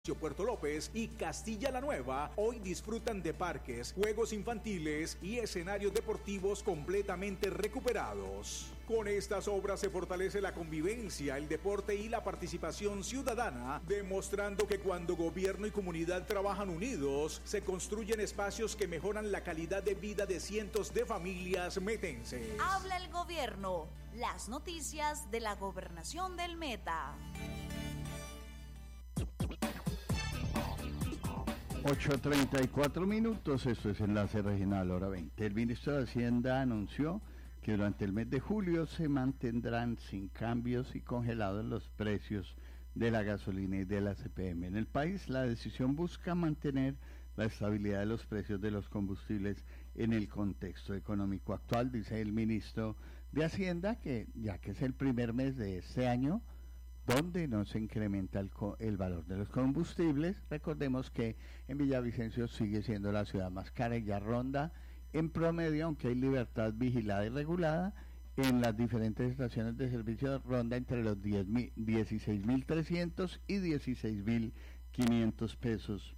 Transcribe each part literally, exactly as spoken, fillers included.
Puerto López y Castilla la Nueva hoy disfrutan de parques, juegos infantiles y escenarios deportivos completamente recuperados. Con estas obras se fortalece la convivencia, el deporte y la participación ciudadana, demostrando que cuando gobierno y comunidad trabajan unidos, se construyen espacios que mejoran la calidad de vida de cientos de familias metenses. Habla el gobierno. Las noticias de la gobernación del Meta. ocho treinta y cuatro minutos, esto es Enlace Regional, hora veinte. El ministro de Hacienda anunció que durante el mes de julio se mantendrán sin cambios y congelados los precios de la gasolina y de la C P M. En el país, la decisión busca mantener la estabilidad de los precios de los combustibles en el contexto económico actual, dice el ministro de Hacienda, que ya que es el primer mes de este año, donde no se incrementa el, el valor de los combustibles. Recordemos que en Villavicencio sigue siendo la ciudad más cara y ya ronda en promedio, aunque hay libertad vigilada y regulada, en las diferentes estaciones de servicio ronda entre los dieciséis mil trescientos y dieciséis mil quinientos pesos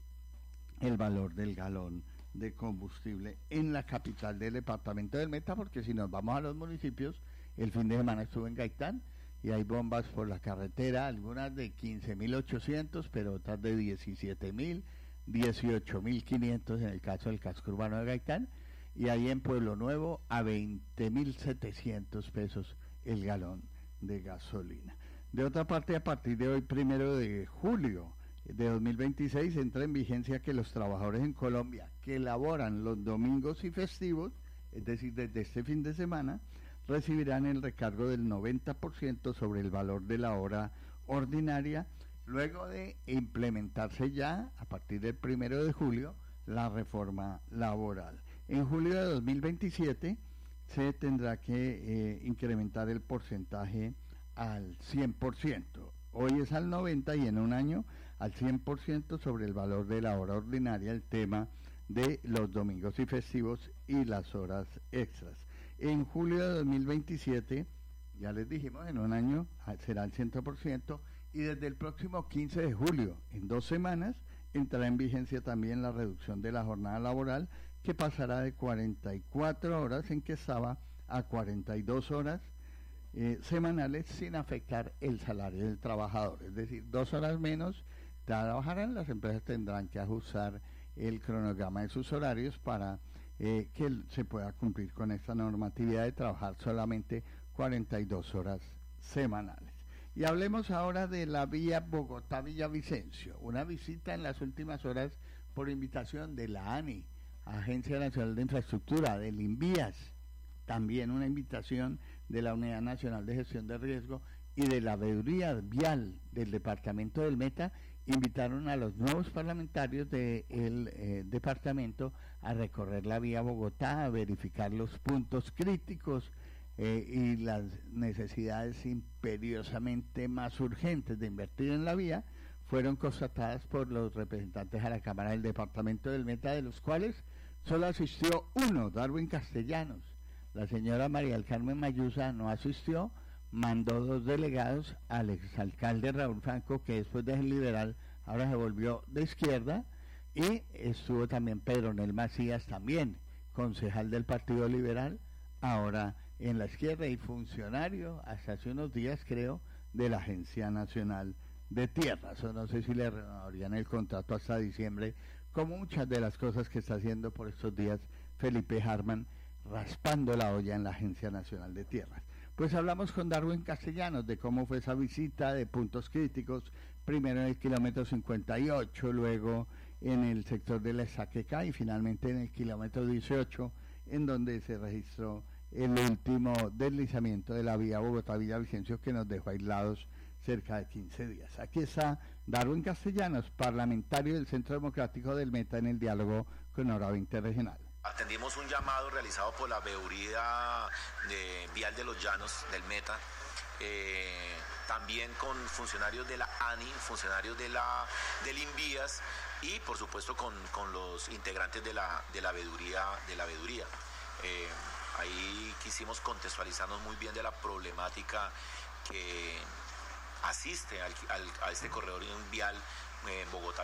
el valor del galón de combustible en la capital del departamento del Meta, porque si nos vamos a los municipios, el fin de semana estuve en Gaitán y hay bombas por la carretera, algunas de quince mil ochocientos, pero otras de diecisiete mil, dieciocho mil quinientos en el caso del casco urbano de Gaitán, y ahí en Pueblo Nuevo a veinte mil setecientos pesos el galón de gasolina. De otra parte, a partir de hoy, primero de julio de dos mil veintiséis, entra en vigencia que los trabajadores en Colombia que laboran los domingos y festivos, es decir, desde este fin de semana, recibirán el recargo del noventa por ciento sobre el valor de la hora ordinaria, luego de implementarse ya, a partir del primero de julio, la reforma laboral. En julio de dos mil veintisiete se tendrá que eh, incrementar el porcentaje al cien por ciento. Hoy es al noventa por ciento y en un año al cien por ciento sobre el valor de la hora ordinaria, el tema de los domingos y festivos y las horas extras. En julio de dos mil veintisiete, ya les dijimos, en un año será el cien por ciento, y desde el próximo quince de julio, en dos semanas, entrará en vigencia también la reducción de la jornada laboral, que pasará de cuarenta y cuatro horas en que estaba a cuarenta y dos horas eh, semanales, sin afectar el salario del trabajador. Es decir, dos horas menos trabajarán, las empresas tendrán que ajustar el cronograma de sus horarios para Eh, que se pueda cumplir con esta normatividad de trabajar solamente cuarenta y dos horas semanales. Y hablemos ahora de la vía Bogotá-Villavicencio, una visita en las últimas horas por invitación de la ANI, Agencia Nacional de Infraestructura, del INVIAS, también una invitación de la Unidad Nacional de Gestión de Riesgo y de la Veeduría Vial del Departamento del Meta. Invitaron a los nuevos parlamentarios del eh, departamento a recorrer la vía Bogotá, a verificar los puntos críticos eh, y las necesidades imperiosamente más urgentes de invertir en la vía fueron constatadas por los representantes a la Cámara del Departamento del Meta, de los cuales solo asistió uno, Darwin Castellanos. La señora María del Carmen Mayusa no asistió, mandó dos delegados al exalcalde Raúl Franco, que después de ser liberal ahora se volvió de izquierda, y estuvo también Pedro Nel Macías, también concejal del Partido Liberal, ahora en la izquierda, y funcionario hasta hace unos días, creo, de la Agencia Nacional de Tierras, o no sé si le renovarían el contrato hasta diciembre, como muchas de las cosas que está haciendo por estos días Felipe Harman, raspando la olla en la Agencia Nacional de Tierras. Pues hablamos con Darwin Castellanos de cómo fue esa visita, de puntos críticos, primero en el kilómetro cincuenta y ocho, luego en el sector de la Esaqueca y finalmente en el kilómetro dieciocho, en donde se registró el último deslizamiento de la vía Bogotá-Villavicencio, que nos dejó aislados cerca de quince días. Aquí está Darwin Castellanos, parlamentario del Centro Democrático del Meta, en el diálogo con Hora veinte Regional. Atendimos un llamado realizado por la Veeduría de Vial de los Llanos del Meta, eh, también con funcionarios de la ANI, funcionarios de la del INVIAS y por supuesto con, con los integrantes de la de la Veeduría de la Veeduría. Eh, ahí quisimos contextualizarnos muy bien de la problemática que asiste al, al, a este corredor vial eh, Bogotá